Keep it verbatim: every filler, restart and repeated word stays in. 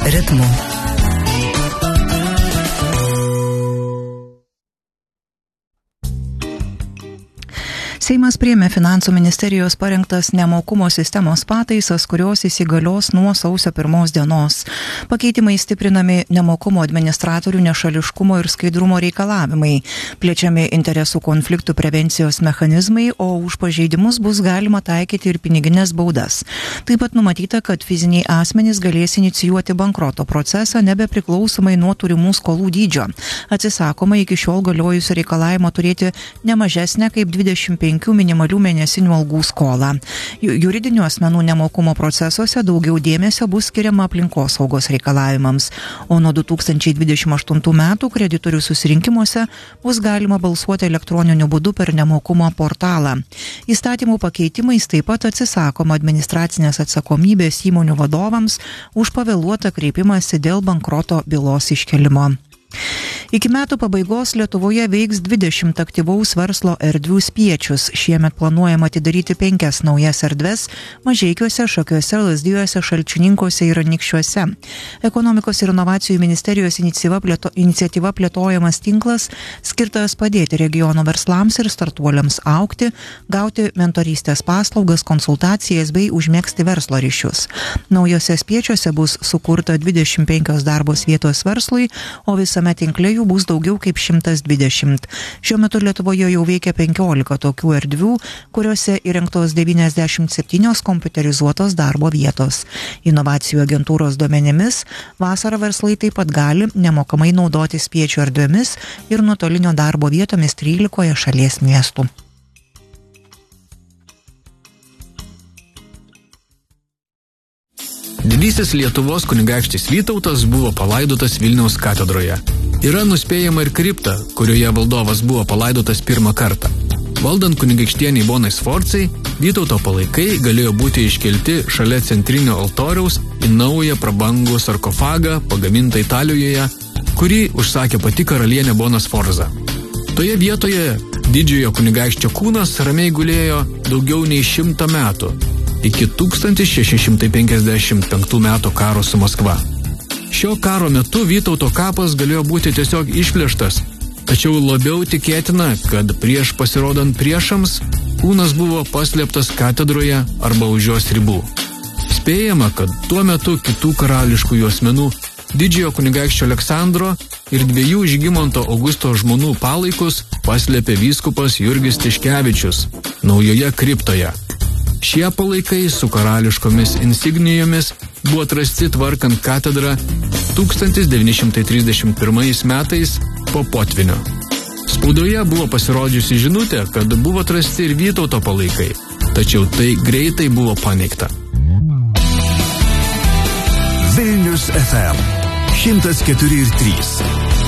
ritmu. Seimas priėmė Finansų ministerijos parengtas nemokumo sistemos pataisas, kurios įsigalios nuo sausio pirmos dienos. Pakeitimai stiprinami nemokumo administratorių nešališkumo ir skaidrumo reikalavimai, plečiami interesų konfliktų prevencijos mechanizmai, o už pažeidimus bus galima taikyti ir piniginės baudas. Taip pat numatyta, kad fiziniai asmenys galės inicijuoti bankroto procesą nebepriklausomai nuo turimų skolų dydžio. Atsisakoma iki šiol galiojusio reikalavimo turėti ne mažesnę kaip dvidešimt penkių minimalių mėnesinių algų skolą. Juridinių asmenų nemokumo procesuose daugiau dėmesio bus skiriama aplinkosaugos reikalavimams, o nuo du tūkstančiai dvidešimt aštuntų metų kreditorių susirinkimuose bus galima balsuoti elektroniniu būdu per nemokumo portalą. Įstatymų pakeitimais taip pat atsisakoma administracinės atsakomybės įmonių vadovams už pavėluotą kreipimąsi dėl bankroto bylos iškelimo. Iki metų pabaigos Lietuvoje veiks dvidešimt aktyvaus verslo erdvių spiečius. Šiemet planuojama atidaryti penkias naujas erdves Mažeikiuose, Šakiuose, Lazdijuose, Šalčininkuose ir Anykščiuose. Ekonomikos ir inovacijų ministerijos iniciatyva, plėto, iniciatyva plėtojamas tinklas skirtas padėti regiono verslams ir startuoliams augti, gauti mentorystės paslaugas, konsultacijas bei užmegzti verslo ryšius. Naujose spiečiuose bus sukurta dvidešimt penkios darbos vietos verslui, o visame tinkle jų bus daugiau kaip šimtas dvidešimt. Šiuo metu Lietuvoje jau veikia penkiolika tokių erdvių, kuriuose įrengtos devyniasdešimt septynios kompiuterizuotos darbo vietos. Inovacijų agentūros duomenimis, vasarą verslai taip pat gali nemokamai naudoti spiečių erdvėmis ir nuotolinio darbo vietomis trylikoje šalies miestų. Didysis Lietuvos kunigaikštis Vytautas buvo palaidotas Vilniaus katedroje. Yra nuspėjama ir kripta, kurioje valdovas buvo palaidotas pirmą kartą. Valdant kunigaikštieniai Bonai Sforcai, Vytauto palaikai galėjo būti iškelti šalia centrinio altoriaus į naują prabangų sarkofagą pagamintą Italijoje, kurį užsakė pati karalienė Bona Sforza. Toje vietoje didžiojo kunigaikščio kūnas ramiai gulėjo daugiau nei šimtą metų, iki tūkstantis šeši šimtai penkiasdešimt penktų metų karo su Maskva. Šio karo metu Vytauto kapas galėjo būti tiesiog išplėštas, tačiau labiau tikėtina, kad prieš pasirodant priešams kūnas buvo paslėptas katedroje arba už jos ribų. Spėjama, kad tuo metu kitų karališkųjų asmenų didžiojo kunigaikščio Aleksandro ir dviejų Žygimanto Augusto žmonų palaikus paslėpė vyskupas Jurgis Tiškevičius naujoje kriptoje. Šie palaikai su karališkomis insignijomis buvo atrasti tvarkant katedrą tūkstantis devyni šimtai trisdešimt pirmais metais po potvynio. Spaudoje buvo pasirodžiusi žinutė, kad buvo atrasti ir Vytauto palaikai, tačiau tai greitai buvo paneigta. Vilnius F M šimtas keturi ir trys.